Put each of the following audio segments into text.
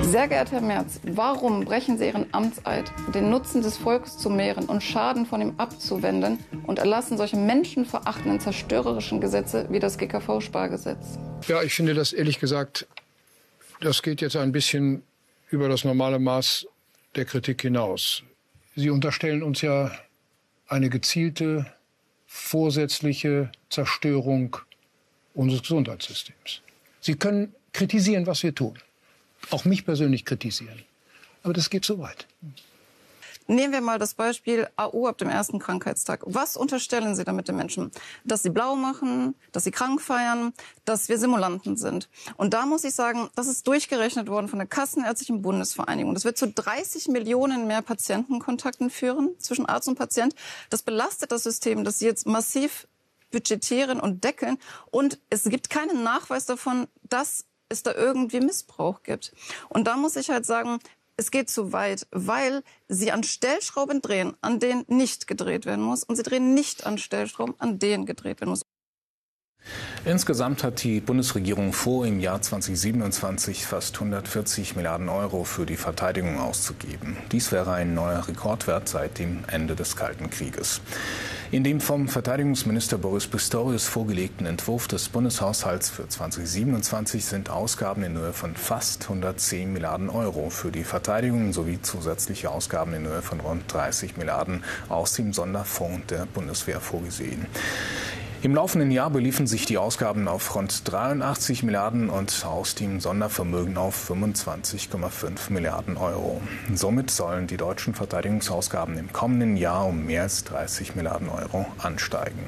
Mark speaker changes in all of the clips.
Speaker 1: Sehr geehrter Herr Merz, warum brechen Sie Ihren Amtseid, den Nutzen des Volkes zu mehren und Schaden von ihm abzuwenden und erlassen solche menschenverachtenden, zerstörerischen Gesetze wie das GKV-Spargesetz?
Speaker 2: Ja, ich finde das ehrlich gesagt, das geht jetzt ein bisschen über das normale Maß der Kritik hinaus. Sie unterstellen uns ja eine gezielte, vorsätzliche Zerstörung unseres Gesundheitssystems. Sie können kritisieren, was wir tun. Auch mich persönlich kritisieren. Aber das geht so weit.
Speaker 1: Nehmen wir mal das Beispiel AU ab dem ersten Krankheitstag. Was unterstellen Sie damit den Menschen? Dass sie blau machen, dass sie krank feiern, dass wir Simulanten sind. Und da muss ich sagen, das ist durchgerechnet worden von der Kassenärztlichen Bundesvereinigung. Das wird zu 30 Millionen mehr Patientenkontakten führen zwischen Arzt und Patient. Das belastet das System, das Sie jetzt massiv budgetieren und deckeln. Und es gibt keinen Nachweis davon, dass es da irgendwie Missbrauch gibt. Und da muss ich halt sagen, es geht zu weit, weil Sie an Stellschrauben drehen, an denen nicht gedreht werden muss. Und Sie drehen nicht an Stellschrauben, an denen gedreht werden muss.
Speaker 3: Insgesamt hat die Bundesregierung vor, im Jahr 2027 fast 140 Milliarden Euro für die Verteidigung auszugeben. Dies wäre ein neuer Rekordwert seit dem Ende des Kalten Krieges. In dem vom Verteidigungsminister Boris Pistorius vorgelegten Entwurf des Bundeshaushalts für 2027 sind Ausgaben in Höhe von fast 110 Milliarden Euro für die Verteidigung sowie zusätzliche Ausgaben in Höhe von rund 30 Milliarden aus dem Sonderfonds der Bundeswehr vorgesehen. Im laufenden Jahr beliefen sich die Ausgaben auf rund 83 Milliarden und aus dem Sondervermögen auf 25,5 Milliarden Euro. Somit sollen die deutschen Verteidigungsausgaben im kommenden Jahr um mehr als 30 Milliarden Euro ansteigen.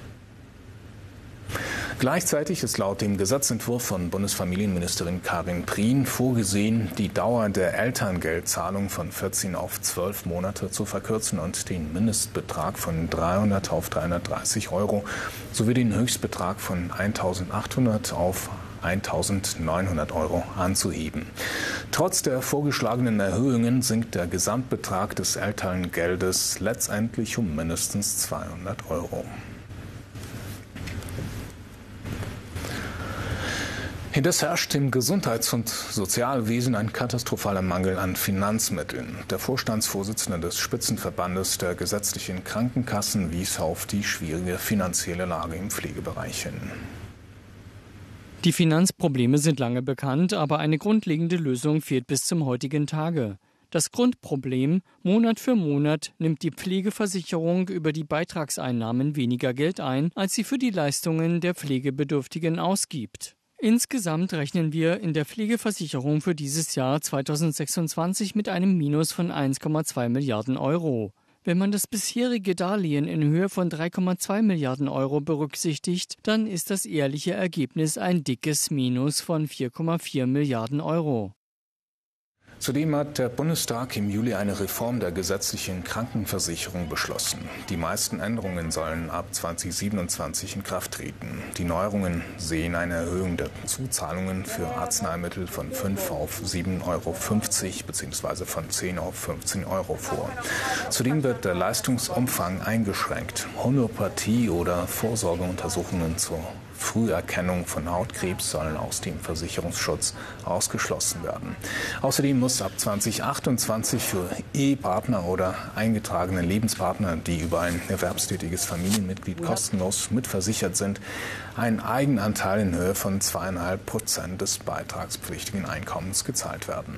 Speaker 3: Gleichzeitig ist laut dem Gesetzentwurf von Bundesfamilienministerin Karin Prien vorgesehen, die Dauer der Elterngeldzahlung von 14 auf 12 Monate zu verkürzen und den Mindestbetrag von 300 auf 330 Euro sowie den Höchstbetrag von 1.800 auf 1.900 Euro anzuheben. Trotz der vorgeschlagenen Erhöhungen sinkt der Gesamtbetrag des Elterngeldes letztendlich um mindestens 200 Euro. Indes herrscht im Gesundheits- und Sozialwesen ein katastrophaler Mangel an Finanzmitteln. Der Vorstandsvorsitzende des Spitzenverbandes der gesetzlichen Krankenkassen wies auf die schwierige finanzielle Lage im Pflegebereich hin.
Speaker 4: Die Finanzprobleme sind lange bekannt, aber eine grundlegende Lösung fehlt bis zum heutigen Tage. Das Grundproblem: Monat für Monat nimmt die Pflegeversicherung über die Beitragseinnahmen weniger Geld ein, als sie für die Leistungen der Pflegebedürftigen ausgibt. Insgesamt rechnen wir in der Pflegeversicherung für dieses Jahr 2026 mit einem Minus von 1,2 Milliarden Euro. Wenn man das bisherige Darlehen in Höhe von 3,2 Milliarden Euro berücksichtigt, dann ist das jährliche Ergebnis ein dickes Minus von 4,4 Milliarden Euro.
Speaker 3: Zudem hat der Bundestag im Juli eine Reform der gesetzlichen Krankenversicherung beschlossen. Die meisten Änderungen sollen ab 2027 in Kraft treten. Die Neuerungen sehen eine Erhöhung der Zuzahlungen für Arzneimittel von 5 auf 7,50 Euro bzw. von 10 auf 15 Euro vor. Zudem wird der Leistungsumfang eingeschränkt. Homöopathie oder Vorsorgeuntersuchungen zur Früherkennung von Hautkrebs sollen aus dem Versicherungsschutz ausgeschlossen werden. Außerdem muss ab 2028 für Ehepartner oder eingetragene Lebenspartner, die über ein erwerbstätiges Familienmitglied kostenlos mitversichert sind, ein Eigenanteil in Höhe von 2,5% des beitragspflichtigen Einkommens gezahlt werden.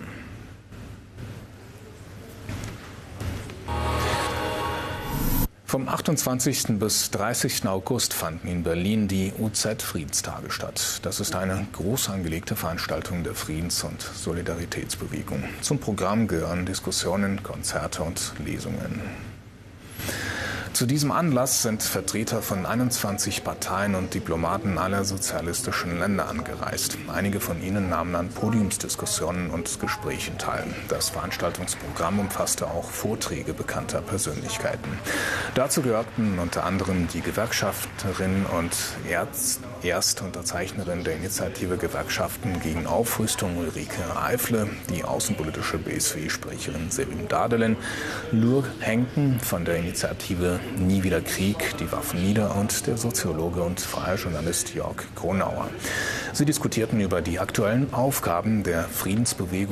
Speaker 3: Vom 28. bis 30. August fanden in Berlin die UZ-Friedenstage statt. Das ist eine groß angelegte Veranstaltung der Friedens- und Solidaritätsbewegung. Zum Programm gehören Diskussionen, Konzerte und Lesungen. Zu diesem Anlass sind Vertreter von 21 Parteien und Diplomaten aller sozialistischen Länder angereist. Einige von ihnen nahmen an Podiumsdiskussionen und Gesprächen teil. Das Veranstaltungsprogramm umfasste auch Vorträge bekannter Persönlichkeiten. Dazu gehörten unter anderem die Gewerkschafterin und Erstunterzeichnerin der Initiative Gewerkschaften gegen Aufrüstung Ulrike Eifle, die außenpolitische BSW-Sprecherin Sevim Dardelen, Lur Henken von der Initiative Nie wieder Krieg, die Waffen nieder und der Soziologe und freier Journalist Jörg Kronauer. Sie diskutierten über die aktuellen Aufgaben der Friedensbewegung